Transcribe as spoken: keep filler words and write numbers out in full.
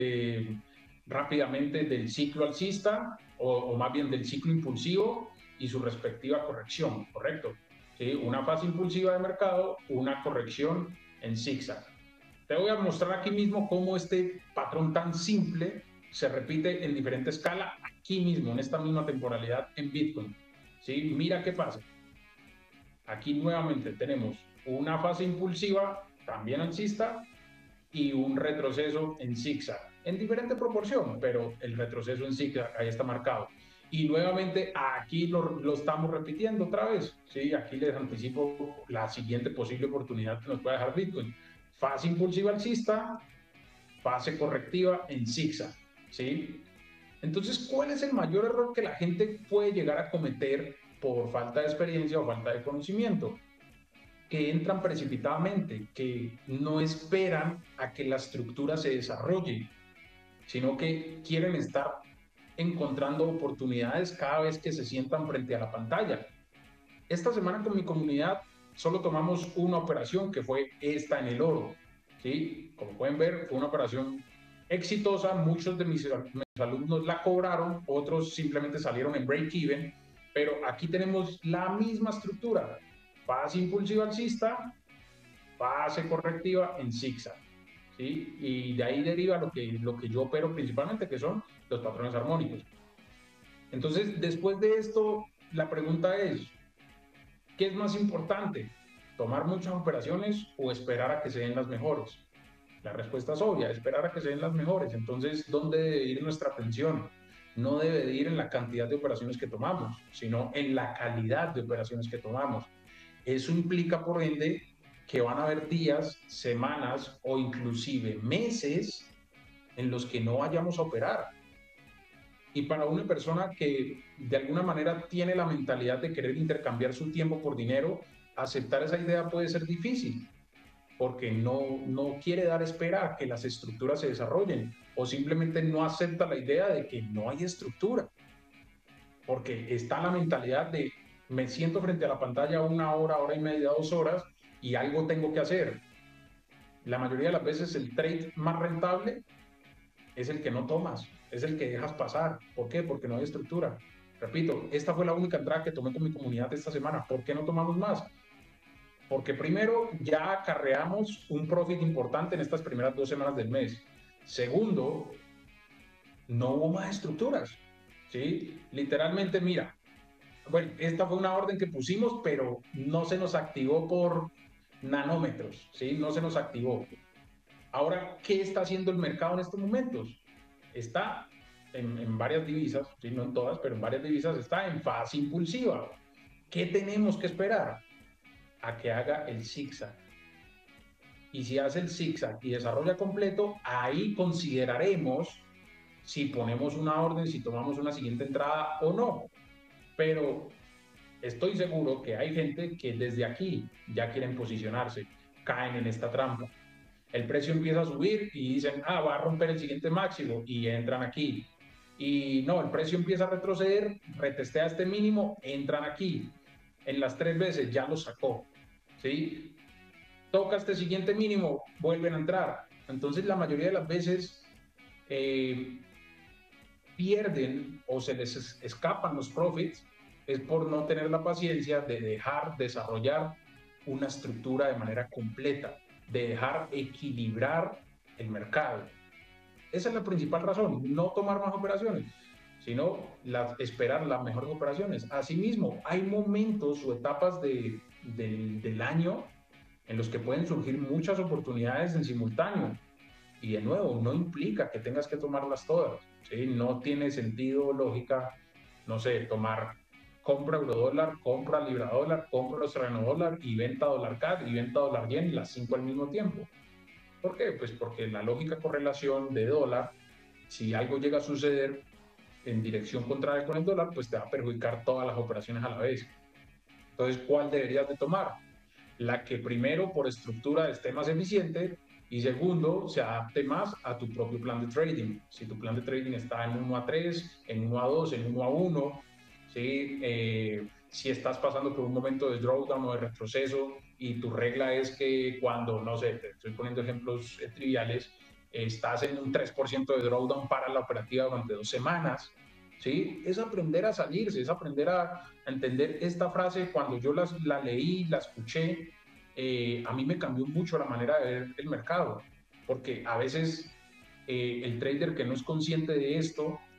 eh, rápidamente del ciclo alcista o, o más bien del ciclo impulsivo y su respectiva corrección, ¿correcto? ¿Sí? Una fase impulsiva de mercado, una corrección en zigzag. Te voy a mostrar aquí mismo cómo este patrón tan simple se repite en diferente escala aquí mismo, en esta misma temporalidad en Bitcoin. ¿Sí? Mira qué pasa. Aquí nuevamente tenemos una fase impulsiva, también alcista, y un retroceso en zigzag, en diferente proporción, pero el retroceso en zigzag ahí está marcado. Y nuevamente aquí lo, lo estamos repitiendo otra vez, ¿sí? Aquí les anticipo la siguiente posible oportunidad que nos puede dejar Bitcoin. Fase impulsiva alcista, fase correctiva en zigzag, ¿sí? Entonces, ¿cuál es el mayor error que la gente puede llegar a cometer por falta de experiencia o falta de conocimiento? Que entran precipitadamente, que no esperan a que la estructura se desarrolle, sino que quieren estar encontrando oportunidades cada vez que se sientan frente a la pantalla. Esta semana con mi comunidad solo tomamos una operación que fue esta en el oro. ¿Sí? Como pueden ver, fue una operación exitosa. Muchos de mis, mis alumnos la cobraron, otros simplemente salieron en break-even, pero aquí tenemos la misma estructura. Fase impulsiva alcista, fase correctiva en zigzag. ¿Sí? Y de ahí deriva lo que, lo que yo opero principalmente, que son los patrones armónicos. Entonces, después de esto, la pregunta es, ¿qué es más importante? ¿Tomar muchas operaciones o esperar a que se den las mejores? La respuesta es obvia, esperar a que se den las mejores. Entonces, ¿dónde debe ir nuestra atención? No debe de ir en la cantidad de operaciones que tomamos, sino en la calidad de operaciones que tomamos. Eso implica, por ende, que van a haber días, semanas o inclusive meses en los que no vayamos a operar. Y para una persona que de alguna manera tiene la mentalidad de querer intercambiar su tiempo por dinero, aceptar esa idea puede ser difícil, porque no, no quiere dar espera a que las estructuras se desarrollen o simplemente no acepta la idea de que no hay estructura, porque está la mentalidad de me siento frente a la pantalla una hora, hora y media, dos horas y algo tengo que hacer. La mayoría de las veces el trade más rentable es el que no tomas, es el que dejas pasar. ¿Por qué? Porque no hay estructura. Repito, esta fue la única entrada que tomé con mi comunidad esta semana. ¿Por qué no tomamos más? Porque primero, ya acarreamos un profit importante en estas primeras dos semanas del mes. Segundo, no hubo más estructuras. ¿Sí? Literalmente, mira, bueno, esta fue una orden que pusimos, pero no se nos activó por nanómetros, ¿sí? No se nos activó. Ahora, ¿qué está haciendo el mercado en estos momentos? Está en, en varias divisas, ¿sí? No en todas, pero en varias divisas está en fase impulsiva. ¿Qué tenemos que esperar? A que haga el zigzag. Y si hace el zigzag y desarrolla completo, ahí consideraremos si ponemos una orden, si tomamos una siguiente entrada o no. Pero estoy seguro que hay gente que desde aquí ya quieren posicionarse, caen en esta trampa. El precio empieza a subir y dicen, ah, va a romper el siguiente máximo y entran aquí. Y no, el precio empieza a retroceder, retestea este mínimo, entran aquí. En las tres veces ya lo sacó, ¿sí? Toca este siguiente mínimo, vuelven a entrar. Entonces la mayoría de las veces eh, pierden o se les escapan los profits es por no tener la paciencia de dejar desarrollar una estructura de manera completa, de dejar equilibrar el mercado. Esa es la principal razón, no tomar más operaciones, sino la, esperar las mejores operaciones. Asimismo, hay momentos o etapas de, de, del año en los que pueden surgir muchas oportunidades en simultáneo. Y de nuevo, no implica que tengas que tomarlas todas. ¿Sí? No tiene sentido, lógica, no sé, tomar compra euro dólar, compra libra dólar, compra australiano dólar y venta dólar C A D y venta dólar yen las cinco al mismo tiempo. ¿Por qué? Pues porque la lógica correlación de dólar, si algo llega a suceder en dirección contraria con el dólar, pues te va a perjudicar todas las operaciones a la vez. Entonces, ¿cuál deberías de tomar? La que primero por estructura esté más eficiente y segundo se adapte más a tu propio plan de trading. Si tu plan de trading está en uno a tres, en uno a dos, en uno a uno, ¿sí? eh, si estás pasando por un momento de drawdown o de retroceso y tu regla es que cuando, no sé, te estoy poniendo ejemplos eh, triviales, estás en un tres por ciento de drawdown para la operativa durante dos semanas, ¿sí? Es aprender a salirse, es aprender a, a entender esta frase. Cuando yo las, la leí, la escuché, eh, a mí me cambió mucho la manera de ver el mercado, porque a veces eh, el trader que no es consciente de esto